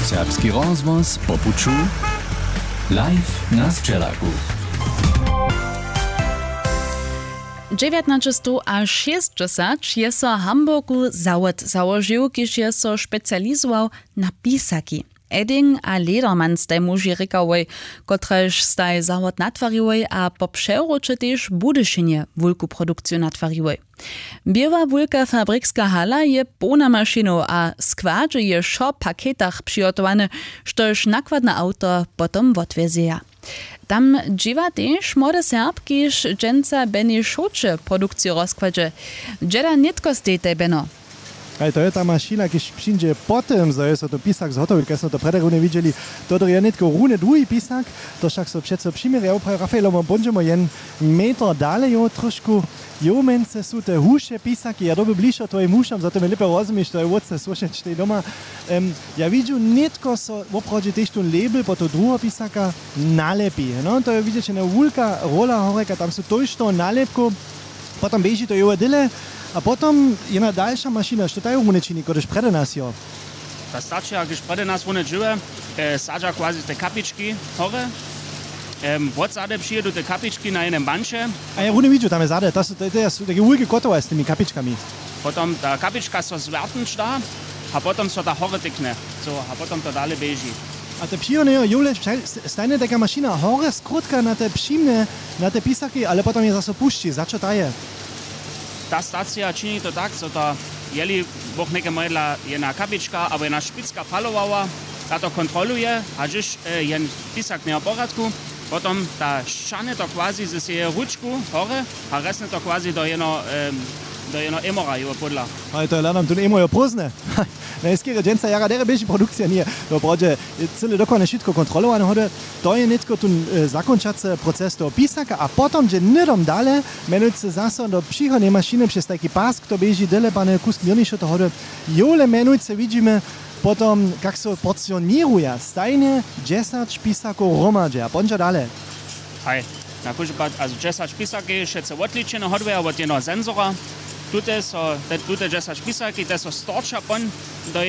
Serbski rozvoz po puču, live na Sčelaku. 19 a 60 je so Hamburgu zawod założył, kiż je so specjalizował na pisaki. Edding a Lederman staj muži rikałej, kotrež staj zawod natwariłej, a po przewrocie też Budyšinie wulku produkcju natwariłej. Biała wulka fabrikska hala je pona maszyną, a składże je szo paketach przygotowane, štož nakładne auto potom odwezieja. Tam dziwa też młode Serb, kiż dżęca Benny Szocze produkcję rozkładzie. Dżeda nitko stejte, Benno. Aj to je ta mašina, kiž přijde potem, zo je so to pisak zhotovil, keď sme to predarune videli, to je netko rune druhý pisak, to však so přeco přimeria upravi Rafaelom, bonžemo jen metr dále jo trošku, jo mence sú te húše pisaky, ja doby bližšie tvojim húšam, za to mi lepe rozumieš, to je vodce slušeč tej doma. Ja vidím netko so opravdu tež tu label po to druhého pisaka nalepí, no, to je vidieť, že vulka rola horeka, tam sú tož to nalepko, potom beží to jo dyle, a potom jedna dalsza maszyna, co to jest czynnik, když przede nas jo? To starczy, když przede nas żyje, sadza quasi te kapiczki hore. Od zade przyjedą te kapiczki na jednym bancie. A ja nie widzę tam zade, to jest takie wielkie kotowa z tymi kapiczkami. Potem ta kapiczka so zwertnić da, a potem so ta hore tykne. So, a potem to dalej beži. A te przyjemne, jule, stajne taka maszyna hore skrótka na te przyjemne, na te pisaki, ale potem je zase puści, za co to je? Ta stacja czyni to tak, że to jeli Bóg neke modla jedna kapiczka, albo jedna szpicka falowała, ta to kontroluje, a dziś jen pisak nie w porządku, potem ta ściany to quasi z jej ruczku hore, a resztę to quasi do jeno emora jo podla. Ale to ladam tu emo jo pozne. Na iskere dżęca jara dere beži produkcja nie. To prođe cyle dokładnie wszystko kontrolowane hode. To je netko tu zakončace proces toho pisaka, a potom, že nidom dale, menujúce zase do příhodnej mašiny přes taký pás, kto beži dele pane kus mírnejšie to hode. Jole menujúce vidíme potom, jak se porcioniruje stajne 10 pisakov hromadže a ponča dale. Hej, na kužbát, also 10 pisaky, všetce odličené hodve, od jednoho senzora. Tute 10 pisaky, to so storča pon do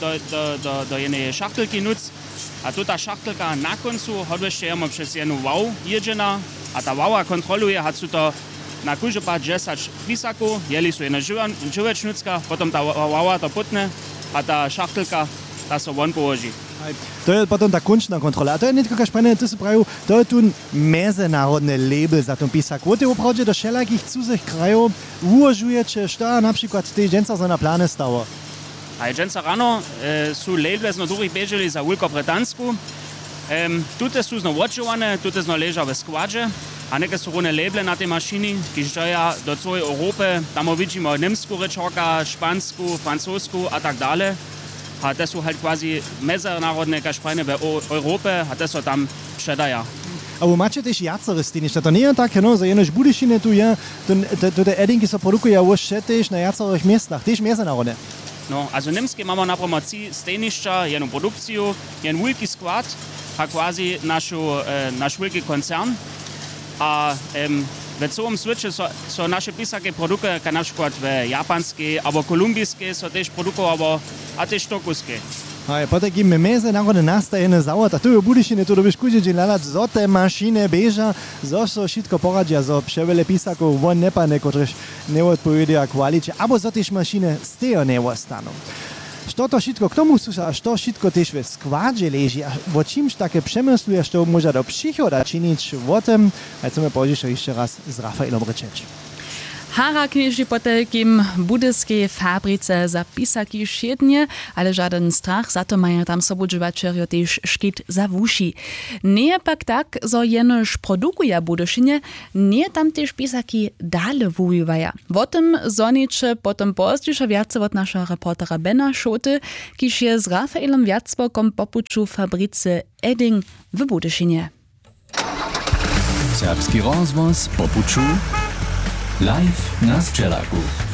jednej šachtelky nuc. A tuta šachtelka na koncu hodvešte jemo přes jednu wow jedžena. A ta wowa kontroluje, hat su to na kužbát 10 pisaku, jeli su jedna živečnucka, potom ta wowa to putne, a ta šachtelka ta so von połoži. To je potom ta končná kontrola. A to je netko kašpané, to se pravi, to je tu mezinárodný label za ten pisak. Od je opravdu do všelakých cudzych krajov uvažujete, što napríklad tej dženca za na pláne stalo? A dženca rano sú label z druhých bežili za Veľkou Britansku. Tute sú zno odžované, tute zno leža ve składže. A neke sú rune label na tej mašini, kiž doja do celej Európy. Tam vidíme nemskú rečorka, špansku, francúzsku a tak dále. A to sú halt quasi mezinárodné kašprajne v Európe, a to sú tam předaja. A vy máte tež jacere stejne, to nie je tak, no, za jednož Budyšine tu je, to edinky sa produkuje už tež na jacerých miestach, tež mezinárodné. No, also Nimsky máme napríklad stejnišťa, jednu produkciu, jen veľký skład, a quasi náš veľký koncern. A v celom svete so naše pisaké produkty, ka napríklad v japanskej alebo kolumbijskej, so tež produkoval a tež tokuské. A potem gibme mezinárodne nastajene zavod, a tu je Budyšine, tu dobiš kudžiť lalať zo te mašine beža, zo so všetko poradia, zo převele pisakov von nepane, kotrež neodpovedia kvalite, abo zo tež mašine stejo neostanú. Što to všetko k tomu súša, a što všetko tež ve składže leží, a o čímž také přemysluješ, što môže do příchoda činiť o tem, a chceme požiť ešte raz s Rafaelom rečeť. Hara knieži po takim budyskiej fabryce za pisaki šednie, ale żaden strach, za to mają tam sobudżywaczerjo też szkit za wuši. Nie pak tak, zo jenoż produkuje Budyšinie, nie tam też pisaki dale wujuwaja. O tym zonicze potem pozdźiża wiace od naszego reportera Bena Szoty, kiż je z Rafaelem Wiacbokom popuczu fabryce Edding w Budyšinie. Serbski rozvoz po puču, live na Sčelaku.